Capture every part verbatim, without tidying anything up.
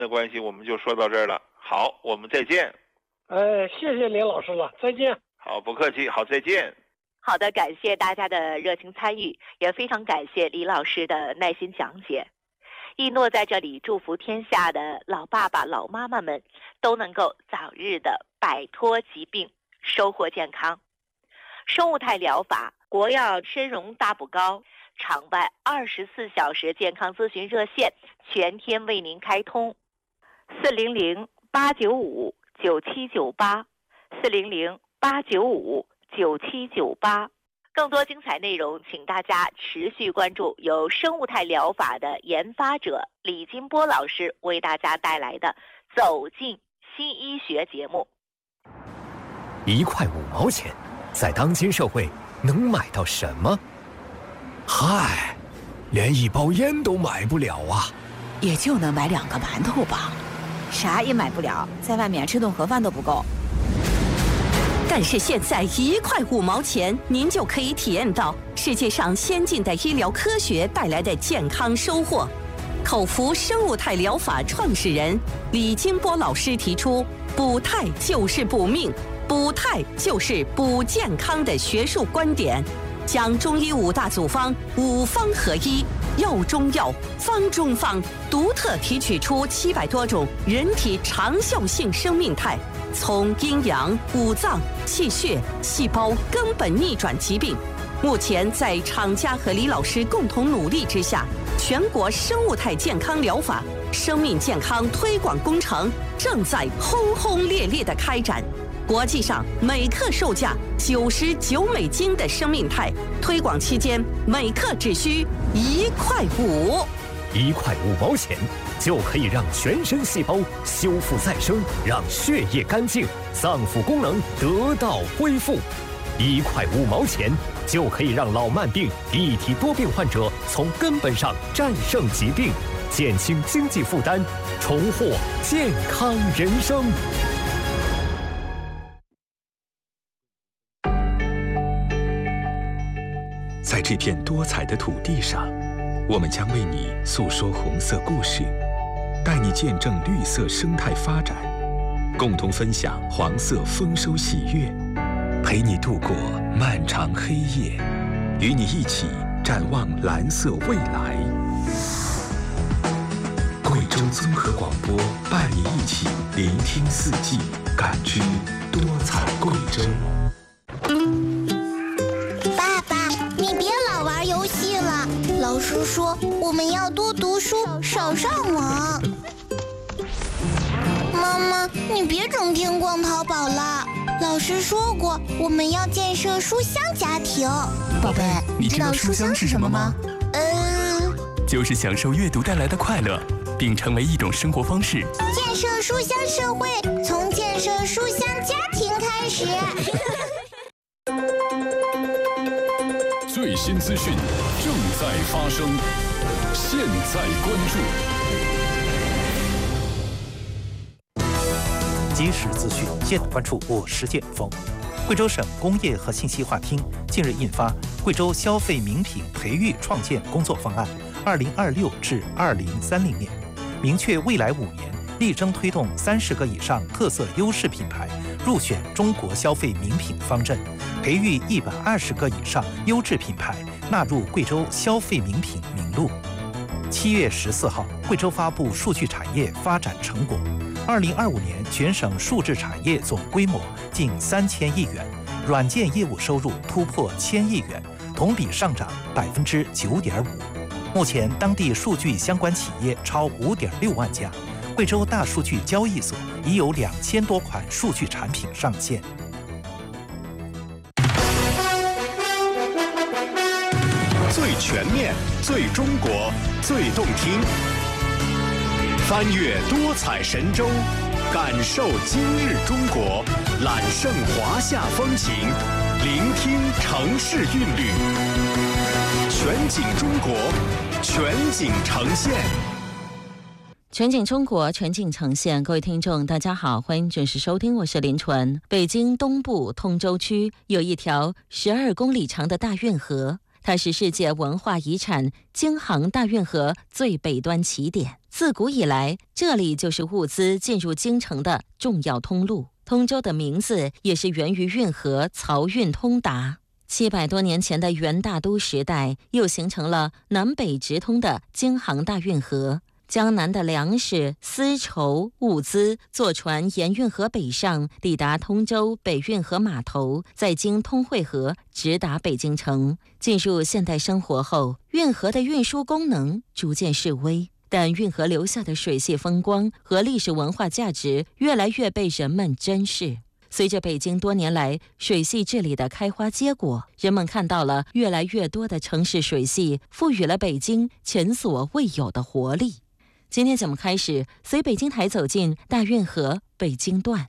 的关系，我们就说到这儿了。好，我们再见。 哎，谢谢林老师了，再见。 好，不客气，好，再见。 好的，感谢大家的热情参与，也非常感谢李老师的耐心讲解。一诺在这里祝福天下的老爸爸、老妈妈们都能够早日的摆脱疾病，收获健康。生物态疗法国药参荣大补膏场外二十四小时健康咨询热线全天为您开通，四零零八九五九七九八，四零零八九五九七九八。更多精彩内容，请大家持续关注由生物态疗法的研发者李金波老师为大家带来的《走进新医学》节目。 一块五毛钱，在当今社会能买到什么？嗨，连一包烟都买不了啊！ 也就能买两个馒头吧，啥也买不了，在外面吃顿盒饭都不够。 但是现在一块五毛钱，您就可以体验到世界上先进的医疗科学带来的健康收获。口服生物态疗法创始人李金波老师提出，补态就是补命，补态就是补健康的学术观点，将中医五大组方五方合一，药中药，方中方，独特提取出七百多种人体长效性生命态，从阴阳、五脏、气血、细胞根本逆转疾病。目前在厂家和李老师共同努力之下，全国生物态健康疗法生命健康推广工程正在轰轰烈烈地开展。国际上每克售价九十九美金的生命态，推广期间每克只需一块五， 一块五毛钱就可以让全身细胞修复再生，让血液干净，脏腑功能得到恢复。一块五毛钱就可以让老慢病、一体多病患者从根本上战胜疾病，减轻经济负担，重获健康人生。 在这片多彩的土地上，我们将为你诉说红色故事，带你见证绿色生态发展，共同分享黄色丰收喜悦，陪你度过漫长黑夜，与你一起展望蓝色未来。贵州综合广播伴你一起聆听四季，感知多彩贵州。 爸爸，你别老玩游戏了，老师说我们要多读书，少上网。妈妈，你别整天逛淘宝了，老师说过我们要建设书香家庭。 宝贝，你知道书香是什么吗？ 嗯， 就是享受阅读带来的快乐，并成为一种生活方式。 建设书香社会，从建设书香家庭开始。 最新资讯正在发生，现在关注。 即时资讯，现关注。我是建峰。贵州省工业和信息化厅近日印发《贵州消费名品培育创建工作方案（二零二六至二零三零年）》，明确未来五年力争推动三十个以上特色优势品牌入选中国消费名品方阵，培育一百二十个以上优质品牌纳入贵州消费名品名录。七月十四号，贵州发布数据产业发展成果。二零二五年全省数字产业总规模近三千亿元，软件业务收入突破千亿元，同比上涨百分之九点五。目前，当地数据相关企业超五点六万家，贵州大数据交易所已有两千多款数据产品上线。 最全面、最中国、最动听。翻越多彩神州，感受今日中国，揽胜华夏风情，聆听城市韵律。全景中国，全景呈现。 全景中国，全景呈现。各位听众大家好，欢迎准时收听，我是林纯。北京东部通州区有一条十二公里长的大运河， 它是世界文化遗产京杭大运河最北端起点。自古以来，这里就是物资进入京城的重要通路。通州的名字也是源于运河漕运通达。七百多年前的元大都时代，又形成了南北直通的京杭大运河。江南的粮食、丝绸、物资坐船沿运河北上，抵达通州北运河码头，再经通惠河直达北京城。进入现代生活后，运河的运输功能逐渐式微，但运河留下的水系风光和历史文化价值越来越被人们珍视。随着北京多年来水系治理的开花结果，人们看到了越来越多的城市水系赋予了北京前所未有的活力。今天节目开始，随北京台走进大运河北京段。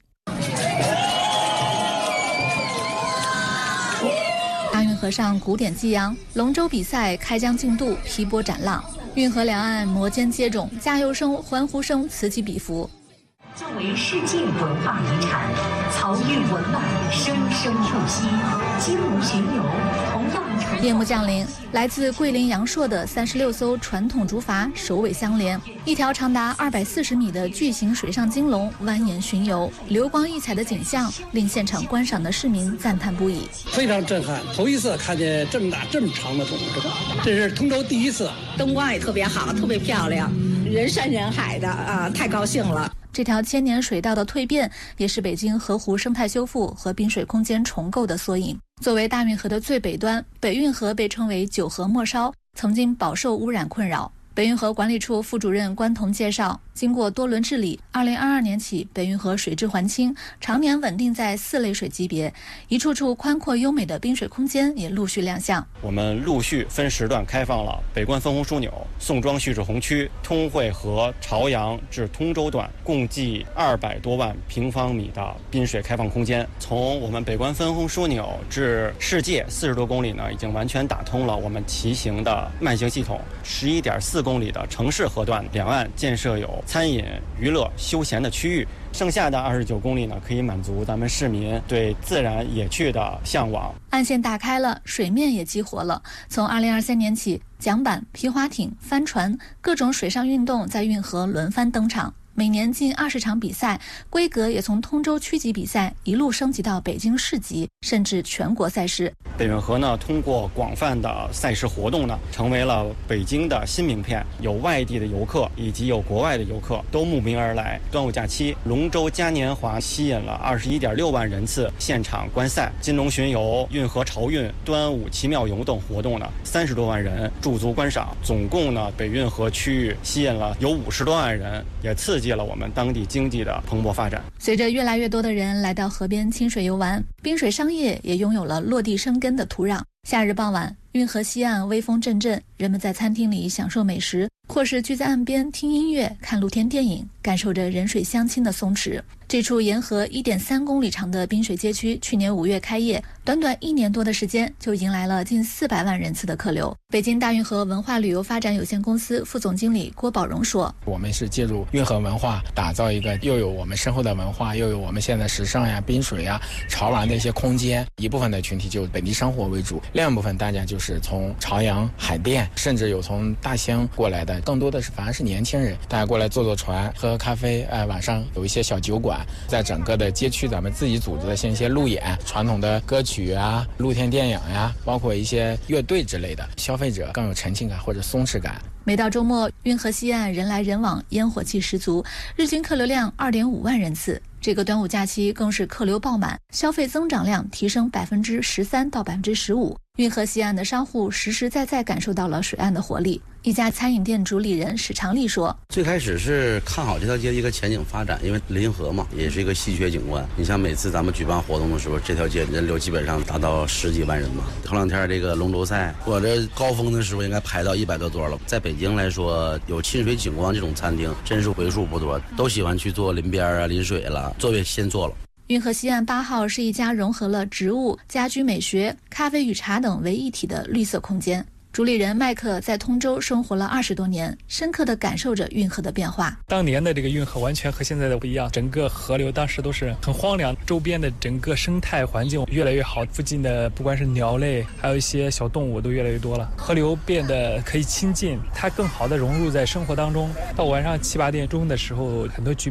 大运河上鼓点激扬，龙舟比赛开疆竞渡，劈波斩浪，运河两岸摩肩接踵，加油声、欢呼声此起彼伏。 作为世界文化遗产，漕运文脉生生不息，金龙巡游同样。 夜幕降临，来自桂林阳朔的三十六艘传统竹筏首尾相连，一条长达二百四十米的巨型水上金龙蜿蜒巡游，流光溢彩的景象令现场观赏的市民赞叹不已。 非常震撼，头一次看见这么大这么长的龙舟，这是通州第一次。 灯光也特别好，特别漂亮，人山人海的啊，太高兴了。 这条千年水道的蜕变，也是北京河湖生态修复和滨水空间重构的缩影。作为大运河的最北端，北运河被称为九河末梢，曾经饱受污染困扰。北运河管理处副主任关彤介绍，经过多轮治理，二零二二年起，北运河水质环清，常年稳定在四类水级别，一处处宽阔优美的滨水空间也陆续亮相。 我们陆续分时段开放了北关分洪枢纽、宋庄蓄滞洪区、通惠河朝阳至通州段，共计二百多万平方米的滨水开放空间。从我们北关分洪枢纽至世界四十多公里呢，已经完全打通了我们骑行的慢行系统。十一点四公里的城市河段，两岸建设有餐饮、娱乐、休闲的区域。剩下的二十九公里呢，可以满足咱们市民对自然野趣的向往。 岸线打开了，水面也激活了。从二零二三年起，桨板、皮划艇、帆船各种水上运动在运河轮番登场。每年近二十场比赛，规格也从通州区级比赛一路升级到北京市级，甚至全国赛事。 北运河呢，通过广泛的赛事活动呢，成为了北京的新名片。有外地的游客以及有国外的游客都慕名而来。端午假期，龙舟嘉年华吸引了二十一点六万人次现场观赛。金龙巡游、运河漕运、端午奇妙游等活动呢，三十多万人驻足观赏。总共呢，北运河区域吸引了有五十多万人，也刺激了我们当地经济的蓬勃发展。 随着越来越多的人来到河边亲水游玩，滨水商业也拥有了落地生根的土壤。夏日傍晚，运河西岸微风阵阵，人们在餐厅里享受美食，或是聚在岸边听音乐、看露天电影，感受着人水相亲的松弛。这处沿河一点三公里长的滨水街区，去年五月开业，短短一年多的时间，就迎来了近四百万人次的客流。北京大运河文化旅游发展有限公司副总经理郭宝荣说：“ 我们是借助运河文化，打造一个又有我们深厚的文化，又有我们现在时尚呀、滨水呀、潮玩的一些空间。一部分的群体就本地生活为主，另一部分大家就是从朝阳、海淀，甚至有从大兴过来的，更多的是反而是年轻人，大家过来坐坐船、喝喝咖啡。哎、呃，晚上有一些小酒馆。”在整个的街区，咱们自己组织的像一些路演、传统的歌曲啊、露天电影呀，包括一些乐队之类的，消费者更有沉浸感或者松弛感。 每到周末，运河西岸人来人往，烟火气十足，日均客流量二点五万人次。这个端午假期更是客流爆满，消费增长量提升百分之十三到百分之十五。运河西岸的商户实实在在感受到了水岸的活力。一家餐饮店主理人史长利说：“ 最开始是看好这条街的一个前景发展，因为临河嘛，也是一个稀缺景观。你像每次咱们举办活动的时候，这条街人流基本上达到十几万人吧。头两天这个龙舟赛，我这高峰的时候应该排到一百多桌了。在北京来说，有亲水景观这种餐厅真是为数不多，都喜欢去做临边啊、临水了，座位先坐了。” 运河西岸八号是一家融合了植物、家居美学、咖啡与茶等为一体的绿色空间。 主理人麦克在通州生活了二十多年，深刻地感受着运河的变化。 当年的这个运河完全和现在的不一样，整个河流当时都是很荒凉，周边的整个生态环境越来越好，附近的不管是鸟类，还有一些小动物都越来越多了。河流变得可以亲近，它更好地融入在生活当中。到晚上七八点钟的时候，很多居